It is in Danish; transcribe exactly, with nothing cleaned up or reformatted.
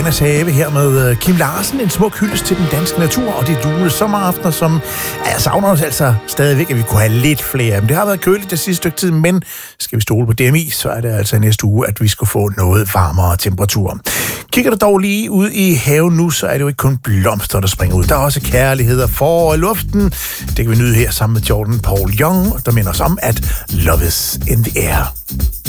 Anders Have her med Kim Larsen. En smuk hyldest til den danske natur og de lune sommeraftener, som jeg savner os altså stadigvæk, at vi kunne have lidt flere. Men det har været køligt det sidste stykke tid, men skal vi stole på D M I, så er det altså næste uge, at vi skal få noget varmere temperatur. Kigger du dog lige ud i haven nu, så er det jo ikke kun blomster, der springer ud. Der er også kærlighed og forår i luften. Det kan vi nyde her sammen med Jordan Paul Young, der minder os om, at love is in the air.